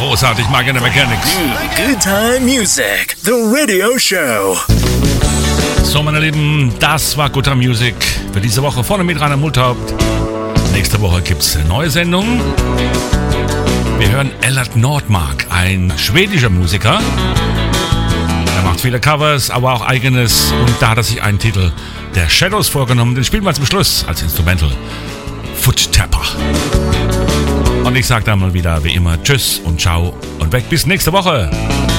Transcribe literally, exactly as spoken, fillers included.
großartig, Mike and the Mechanics. Good Time Music, the radio show. So, meine Lieben, das war Good Time Music für diese Woche. Vorne mit Rainer Multhaupt. Nächste Woche gibt's eine neue Sendung. Wir hören Ellert Nordmark, ein schwedischer Musiker. Er macht viele Covers, aber auch eigenes. Und da hat er sich einen Titel der Shadows vorgenommen. Den spielen wir zum Schluss als Instrumental. Foot Tapper. Und ich sage dann mal wieder wie immer Tschüss und Ciao und weg bis nächste Woche.